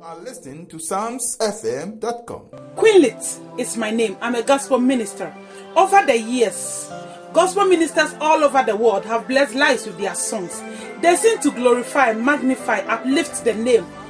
are listening to PsalmsFM.com. Queenlit is my name. I'm a gospel minister. Over the years, gospel ministers all over the world have blessed lives with their songs. They sing to glorify, magnify, uplift the name